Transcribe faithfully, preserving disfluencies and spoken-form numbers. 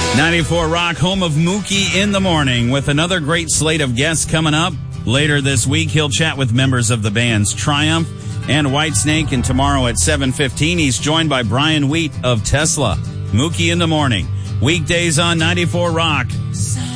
ninety-four Rock, home of Mookie in the Morning, with another great slate of guests coming up. Later this week, he'll chat with members of the bands Triumph and Whitesnake, and tomorrow at seven fifteen, he's joined by Brian Wheat of Tesla. Mookie in the Morning, weekdays on ninety-four Rock.